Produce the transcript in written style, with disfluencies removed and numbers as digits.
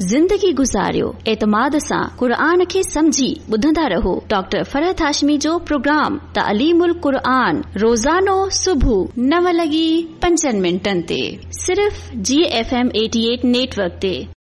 ज़िंदगी गुज़ारियो। एतमाद सां क़ुरान खे समझी ॿुधंदा रहो। डॉक्टर फरहत हाशमी जो प्रोग्राम तालीमुल क़ुरान रोज़ानो सुबुह 9:05 ते सिर्फ़ GFM 88 नेटवर्क ते।